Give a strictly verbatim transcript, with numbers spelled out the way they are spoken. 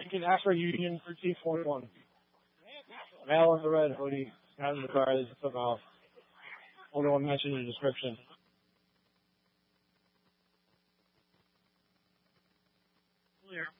Lincoln Ashford Union thirteen forty-one. Male in the red hoodie. Got in the car. They just took off. Only one mentioned in the description. Clear.